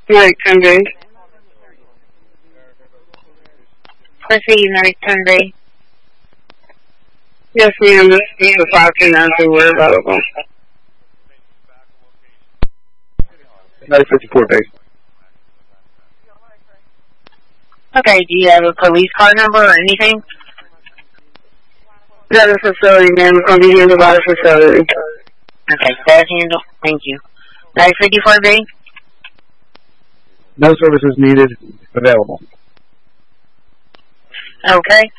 United 10B. Proceed, United 10B. Yes, ma'am. This is the 529 we're available. United 54 base. Okay, do you have a police car number or anything? That is facility, ma'am. It's going to be handled by the facility. Okay, that's handled. Thank you. United 54B? No services needed. Available. Okay.